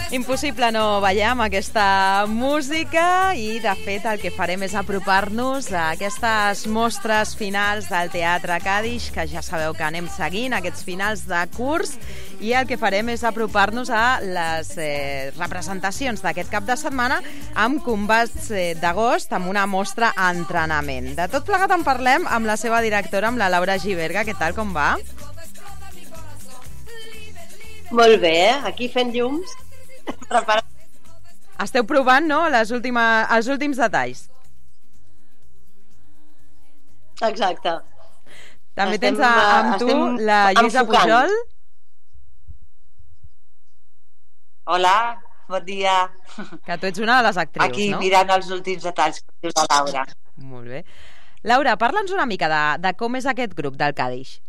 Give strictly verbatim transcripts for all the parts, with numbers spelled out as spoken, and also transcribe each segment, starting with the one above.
Impossible no ballar amb aquesta música i, de fet, el que farem és apropar-nos a aquestes mostres finals del Teatre Cadix, que ja sabeu que anem seguint aquests finals de curs, i el que farem és apropar-nos a les eh, representacions d'aquest cap de setmana amb combats eh, d'agost, amb una mostra a entrenament. De tot plegat en parlem amb la seva directora, amb la Laura Giberga. Què tal, com va? Molt bé, aquí fent llums. Preparat. Esteu provant, no?, les últimes, els últims detalls. Exacte. També estem, tens a, amb tu la Lluïsa enfocant. Pujol. Hola, bon dia. Que tu ets una de les actrius, Aquí, no? Aquí mirant els últims detalls, que diu la Laura. Molt bé. Laura, parla'ns una mica de, de com és aquest grup del Cadix.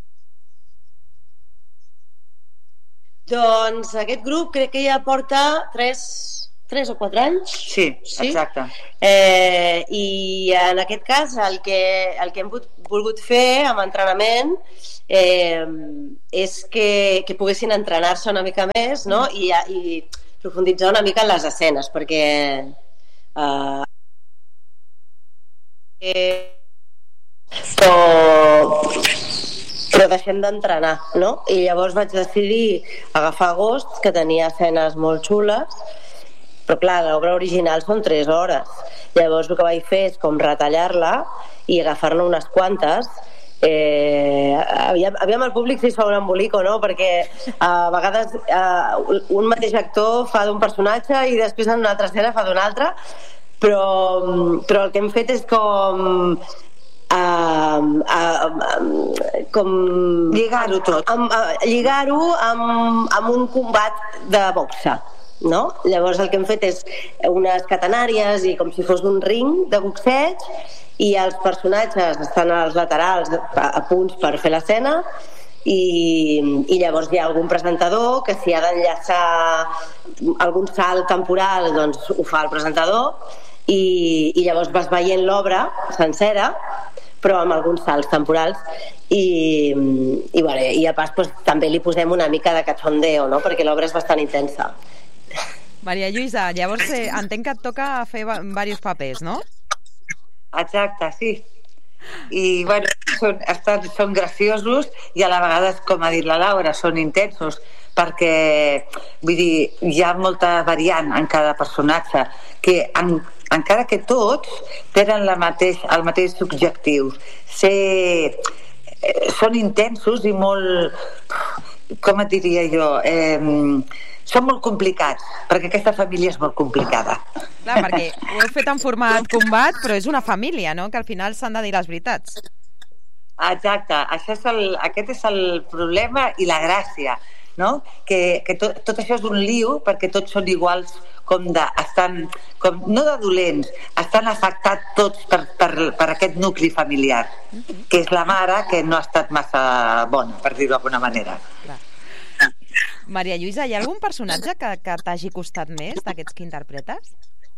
Doncs aquest grup crec que ja porta tres, tres o quatre anys. Sí, sí? Exacte. Eh, I en aquest cas el que, el que hem volgut fer amb entrenament eh, és que, que poguessin entrenar-se una mica més, no? I, i profunditzar una mica en les escenes, perquè eh, eh, però però deixem d'entrenar, no? I llavors vaig decidir agafar Agost, que tenia escenes molt xules, però clar, l'obra original són tres hores. Llavors el que vaig fer és com retallar-la i agafar-ne unes quantes. Eh, aviam, aviam el públic si es fa un embolic o no, perquè a vegades eh, un mateix actor fa d'un personatge i després en una altra escena fa d'un altre, però, però el que hem fet és com Uh, uh, uh, com lligar-ho tot amb, uh, lligar-ho amb, amb un combat de boxa, no? Llavors el que hem fet és unes catenàries i com si fos un ring de boxeig, i els personatges estan als laterals a, a punts per fer l'escena, i, i llavors hi ha algun presentador que si ha d'enllaçar algun salt temporal, doncs ho fa el presentador, i, i llavors vas veient l'obra sencera però amb alguns salts temporals, i, i, bueno, i a pas doncs, també li posem una mica de cachondeo, no? Perquè l'obra és bastant intensa. Maria Lluïsa, llavors eh, entenc que et toca fer diversos papers, no? Exacte, sí. I bueno, són, estan, són graciosos i a la vegada, com ha dit la Laura, són intensos, perquè vull dir, hi ha molta variant en cada personatge, que en, encara que tots tenen la mateix, el mateix objectiu, ser, eh, són intensos i molt, com et diria jo, eh, són molt complicats, perquè aquesta família és molt complicada. Clar, perquè ho heu fet en format combat, però és una família, no?, que al final s'han de dir les veritats. Exacte, això és el, aquest és el problema i la gràcia, no? Que, que tot, tot això és un lío, perquè tots són iguals, com de, estan, com, no de dolents, estan afectats tots per, per, per aquest nucli familiar, uh-huh. que és la mare, que no ha estat massa bona, per dir-ho d'alguna manera. Clar. Maria Lluïsa, hi ha algun personatge que, que t'hagi costat més d'aquests que interpretes?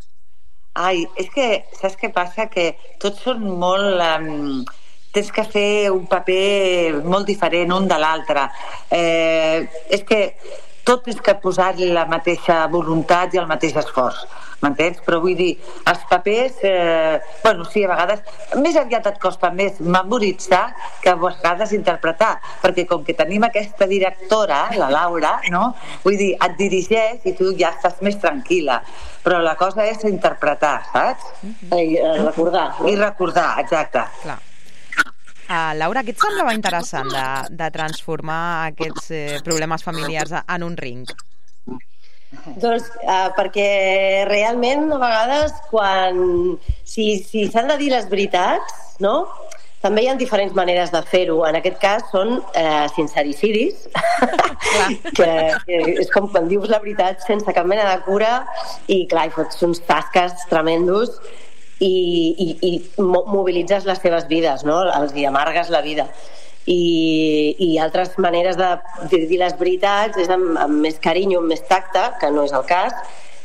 Ai, és que, saps què passa? Que tots són molt... Um, tens que fer un paper molt diferent un de l'altre. Eh, és que tot és que posar-li la mateixa voluntat i el mateix esforç, m'entens? Però vull dir, els papers, eh, bueno, sí, a vegades, més aviat et costa més memoritzar que a vegades interpretar, perquè com que tenim aquesta directora, la Laura, no? Vull dir, et dirigeix i tu ja estàs més tranquil·la, però la cosa és interpretar, saps? I recordar. I recordar, exacte. Clar. Uh, Laura, què et semblava interessant de, de transformar aquests eh, problemes familiars en un ring? Doncs uh, perquè realment a vegades quan si, si s'han de dir les veritats, no? També hi ha diferents maneres de fer-ho. En aquest cas són eh, sincericidis, que, que és com quan dius la veritat sense cap mena de cura i clar, hi fots uns tasques tremendos i, i, i mobilitzes les teves vides, no? Els hi amargues la vida. I, i altres maneres de, de dir les veritats és amb, amb més carinyo, amb més tacte, que no és el cas.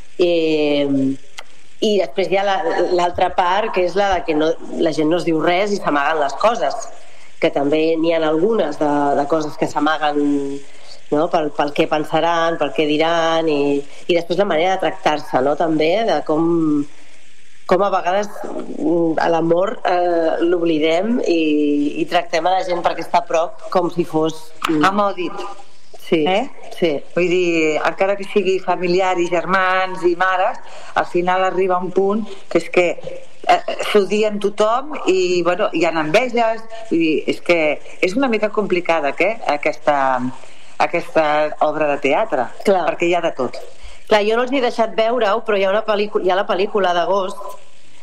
I, i després hi ha l'altra part, que és la de que no, la gent no es diu res i s'amaguen les coses, que també n'hi ha algunes de, de coses que s'amaguen no? pel, pel què pensaran, pel què diran, i, i després la manera de tractar-se, no? També de com, com a vegades l'amor eh, l'oblidem i, i tractem a la gent perquè està a prop com si fos... Amòdit. Sí, eh? sí. Vull dir, encara que sigui familiar i germans i mares, al final arriba un punt que és que eh, s'odien tothom i, bueno, hi ha enveges, vull dir, és que és una mica complicada, que, aquesta, aquesta obra de teatre, Clar. perquè hi ha de tot. Clar, jo no els he deixat veure-ho, però hi ha, una pel·lícula, hi ha la pel·lícula d'agost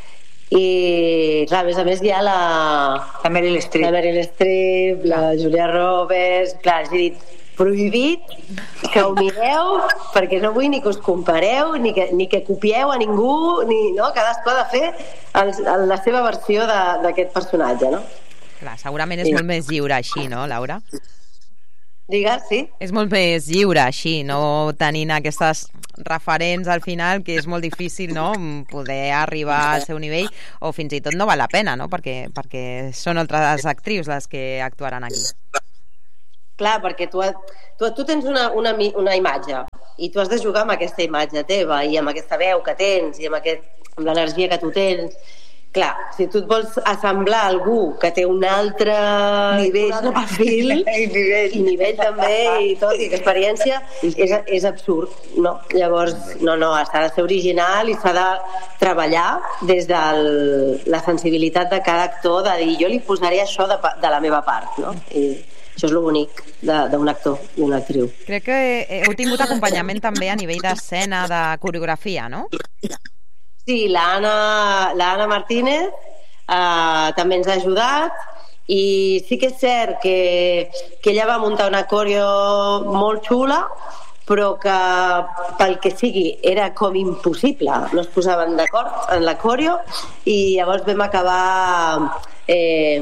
i, clar, a més a més hi ha la... La Meryl Streep. La Meryl Streep, la Julia Roberts... Clar, els he dit, prohibit que ho mireu perquè no vull ni que us compareu ni que, ni que copieu a ningú ni, no? Cadascú ha de fer el, el, la seva versió d'aquest personatge, no? Clar, segurament és sí. molt més lliure així, no, Laura? Digues, sí. És molt més lliure així, no tenint aquestes referents al final, que és molt difícil, no?, poder arribar al seu nivell, o fins i tot no val la pena, no?, perquè, perquè són altres actrius les que actuaran aquí. Clar, perquè tu, tu, tu tens una, una, una imatge i tu has de jugar amb aquesta imatge teva i amb aquesta veu que tens i amb, aquest, amb l'energia que tu tens. Clar, si tu et vols assemblar a algú que té un altre nivell, un altre perfil I, nivell. i nivell també i tot, i experiència, és, és absurd, no? Llavors, no, no, s'ha de ser original i s'ha de treballar des de la sensibilitat de cada actor, de dir, jo li posaré això de, de la meva part, no? I això és lo bonic d'un actor, d'una actriu. Crec que heu tingut acompanyament també a nivell d'escena, de coreografia, no? Sí, l'Anna l'Anna Martínez eh, també ens ha ajudat i sí que és cert que, que ella va muntar una coreo molt xula, però que pel que sigui era com impossible, no es posaven d'acord en la coreo i llavors vam acabar eh,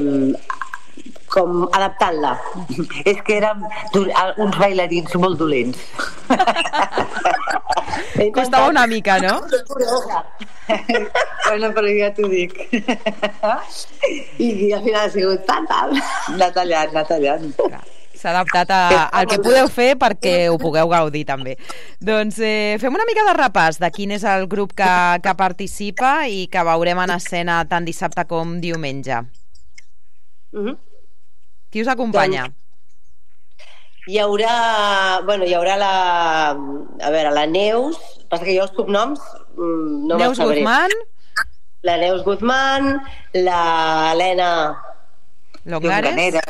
com adaptant-la. És que érem uns bailarins molt dolents. Costava una mica, no? Bueno, però ja t'ho dic. I, I al final ha sigut tan, tan. Anar tallant, anar tallant. S'ha adaptat a, al que podeu fer perquè ho pugueu gaudir també. Doncs eh, fem una mica de repàs de quin és el grup que, que participa i que veurem en escena tant dissabte com diumenge. Mhm. Qui us acompanya? Doncs hi haurà, bueno, hi haurà la, a veure, la Neus, passa que jo els cognoms no Neus Guzmán, la Neus Guzmán, la Helena Longlares,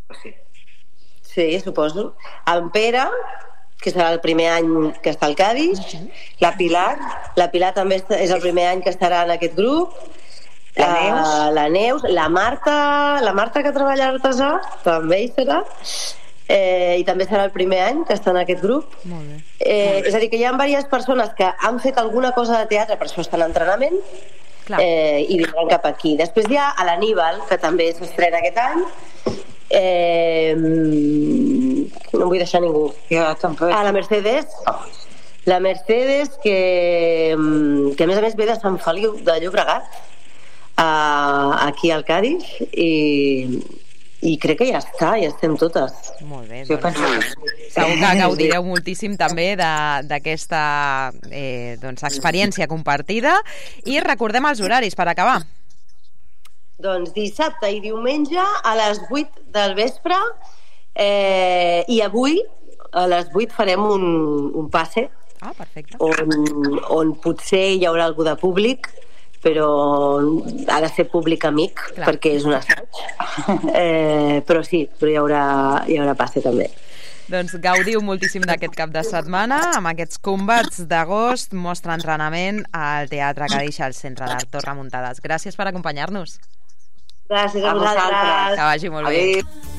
sí, suposo, en Pere, que serà el primer any que està al Cadis, la Pilar, la Pilar també és el primer any que estarà en aquest grup, La Neus. Uh, la Neus, la Marta, la Marta que treballa a Artesà, també hi serà, eh, i també serà el primer any que està en aquest grup. Molt bé. Eh, és a dir, que hi ha diverses persones que han fet alguna cosa de teatre, per això estan en entrenament, eh, i vindran cap aquí. Després hi ha a l'Aníbal, que també s'estrena aquest any, eh, no vull deixar ningú. Ja, tampoc. A la Mercedes, la Mercedes que, que a més a més ve de Sant Feliu de Llobregat, Uh, aquí al Cadis i, i crec que ja està, ja estem totes. Molt bé, jo doncs, penso... segur que gaudireu moltíssim també d'aquesta eh, doncs, experiència compartida. I recordem els horaris per acabar. Doncs dissabte i diumenge a les vuit del vespre, eh, i avui a les vuit farem un, un passe, ah, perfecte, on, on potser hi haurà algú de públic, però ha de ser públic amic. Clar. Perquè és un assaig, eh, però sí, però hi haurà, hi haurà passe també. Doncs gaudiu moltíssim d'aquest cap de setmana amb aquests combats d'agost, mostra entrenament al Teatre Cadix al Centre d'Art Torre Muntades. Gràcies per acompanyar-nos. Gràcies a vosaltres. Que vagi molt bé.